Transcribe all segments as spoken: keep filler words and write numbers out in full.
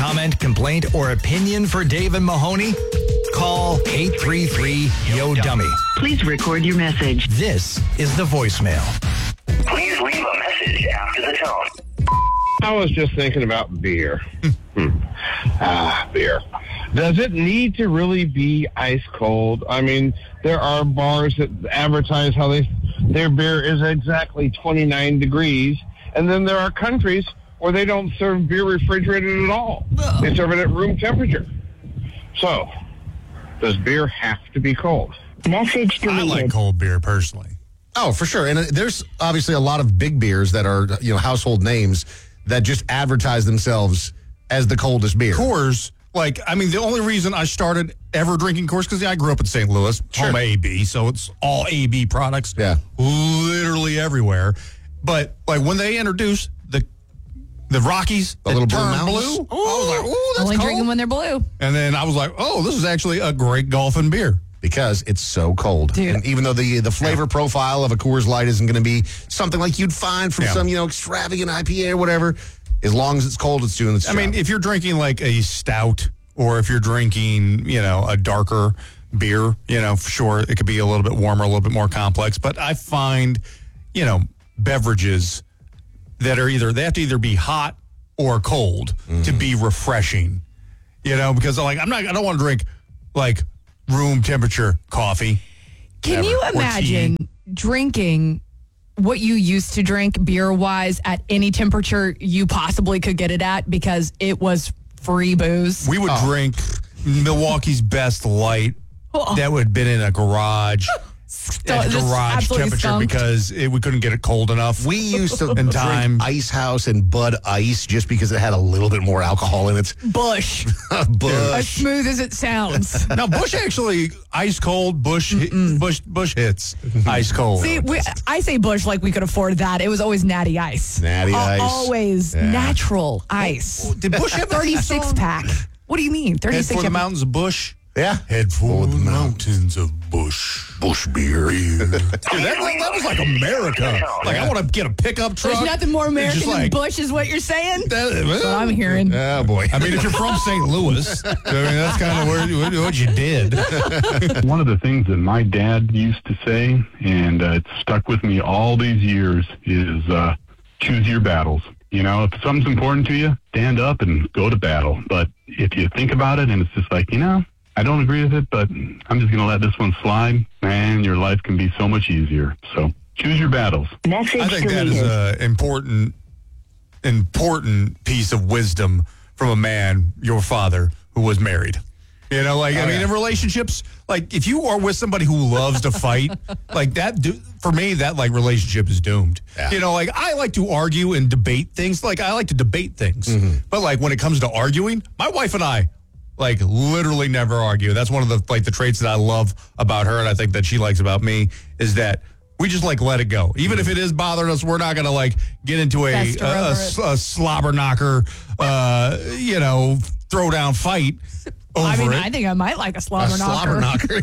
comment, complaint, or opinion for Dave and Mahoney? Call eight three three, Y O, Dummy. Please record your message. This is the voicemail. Please leave a message after the tone. I was just thinking about beer. Hmm. Ah, beer. Does it need to really be ice cold? I mean, there are bars that advertise how they their beer is exactly twenty-nine degrees, and then there are countries where they don't serve beer refrigerated at all. They serve it at room temperature. So, does beer have to be cold? Message deleted. I like cold beer personally. Oh, for sure. And uh, there's obviously a lot of big beers that are, you know, household names that just advertise themselves as the coldest beer. Coors, like, I mean, the only reason I started ever drinking Coors, because I grew up in Saint Louis, Sure. home of A B, so it's all A B products. Yeah. Literally everywhere. But, like, when they introduced the the Rockies, The that little Blue turned Mountains? blue, I was like, ooh, that's Only cold. drink them when they're blue. And then I was like, oh, this is actually a great golfing beer. Because it's so cold. Dude. And even though the the flavor profile of a Coors Light isn't going to be something like you'd find from Yeah. some, you know, extravagant I P A or whatever, as long as it's cold, it's doing its I job. mean, if you're drinking like a stout or if you're drinking, you know, a darker beer, you know, for sure, it could be a little bit warmer, a little bit more complex. But I find, you know, beverages that are either, they have to either be hot or cold Mm-hmm. to be refreshing, you know, because like, I'm not, I don't want to drink like room temperature coffee. Can Never. you Or imagine tea. drinking what you used to drink beer-wise at any temperature you possibly could get it at because it was free booze? We would Oh. drink Milwaukee's Best Light Oh. that would have been in a garage. Stu- At just garage absolutely temperature skunked. because it, we couldn't get it cold enough. we used to In drink time. Ice House and Bud Ice just because it had a little bit more alcohol in it. Bush. As Bush. smooth as it sounds. Now Bush actually ice cold. Bush hit, Bush Bush hits ice cold. See, we, I say Bush like we could afford that. It was always Natty Ice. Natty Al- Ice. Always Yeah. natural ice. Did Bush have a thirty-six song? pack. What do you mean? Head thirty-six for the pack. mountains of Bush. Yeah. Head for the mountains of Bush. Bush beer. Dude, that, that was like America. Like I want to get a pickup truck. There's nothing more It's American just than like, Bush is what you're saying? that- That's what I'm hearing. Oh, boy. I mean, if you're from Saint Louis, I mean, that's kind of where what, what you did. One of the things that my dad used to say, and uh, it's stuck with me all these years, is uh, choose your battles. You know, if something's important to you, stand up and go to battle. But if you think about it and it's just like, you know, I don't agree with it, but I'm just going to let this one slide, man, your life can be so much easier. So choose your battles. Message I think that deleted. is an important, important piece of wisdom from a man, your father, who was married. You know, like, I mean, yeah. in relationships, like, if you are with somebody who loves to fight, like, that, do, for me, that, like, relationship is doomed. Yeah. You know, like, I like to argue and debate things. Like, I like to debate things. But, like, when it comes to arguing, my wife and I, like, literally never argue. That's one of the, like, the traits that I love about her, and I think that she likes about me, is that we just, like, let it go. Even if it is bothering us, we're not going to, like, get into a, Fester a, a, over s- a slobber knocker, uh, you know, throw down fight over I mean, it. I think I might like a slobber A knocker. slobber knocker.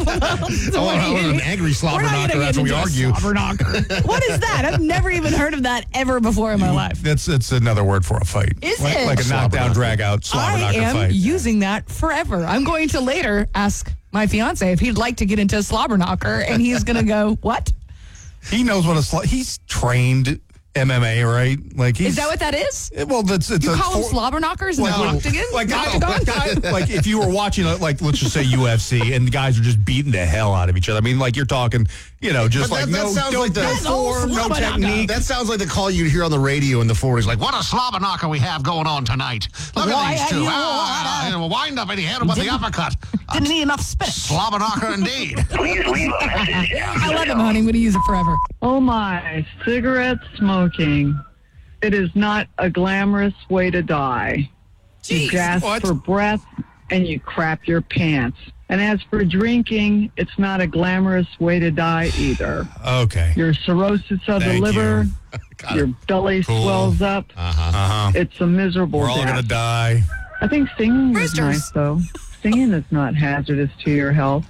I want, I want an angry slobber We're not knocker gonna after get we into a argue. Slobber knocker. What is that? I've never even heard of that ever before in my life. That's that's another word for a fight. Is like, it? Like a Slobber knockdown, knocker. drag out, slobber I knocker am fight. using that forever. I'm going to later ask my fiance if he'd like to get into a slobber knocker, and he's going to go, what? He knows what a slo- he's trained M M A, right? Like he's Is that what that is? it- well, that's it's You a call them for- slobber knockers in Like, the when- octagon? like, The I- octagon? I- like if you were watching, a, like let's just say U F C, and the guys are just beating the hell out of each other. I mean, like you're talking, you know, just But like that- that no, sounds no, like the- no That's old form, no slobber knocker. technique. That sounds like the call you'd hear on the radio in the forties, like, what a slobber knocker we have going on tonight. Look Why at these are two. you- Ah, ah, ah, wind up and he hit him with the uppercut. Didn't need enough spinach. Slobber knocker indeed. Please leave a message after I the love it, tone. honey. I'm going to use it forever. Oh my, cigarette smoking. It is not a glamorous way to die. You Jeez. gasp what? for breath and you crap your pants. And as for drinking, it's not a glamorous way to die either. Okay. Your cirrhosis of the Thank liver, Got your it. belly Cool. swells up. Uh-huh. Uh-huh. It's a miserable We're all death. gonna die. I think singing is Roosters. nice, though. Singing is not hazardous to your health.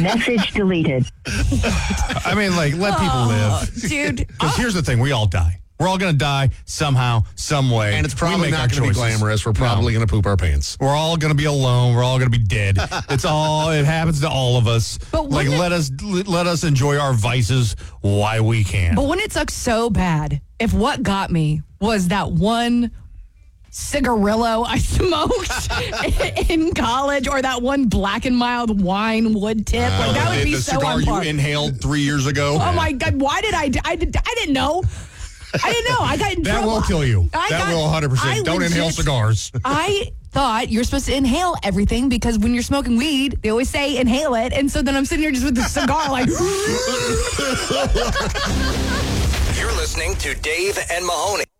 Message deleted. I mean, like let people Oh, live. dude. Because here's the thing: we all die. We're all going to die somehow, some way. And it's We probably make not our going to be choices. glamorous. We're probably No. going to poop our pants. We're all going to be alone. We're all going to be dead. It's all. It happens to all of us. But like, wouldn't it- let us let us enjoy our vices while we can. But wouldn't it suck so bad if what got me was that one cigarillo I smoked in college, or that one black and mild wine wood tip? Uh, like that would the, be the so cigar on you par. inhaled three years ago. Oh my God! Why did I? I, did, I didn't know. I didn't know. I got in That trouble. will kill you. I that got- will one hundred I percent. Don't inhale legit- cigars. I thought you're supposed to inhale everything because when you're smoking weed, they always say inhale it. And so then I'm sitting here just with the cigar like. You're listening to Dave and Mahoney.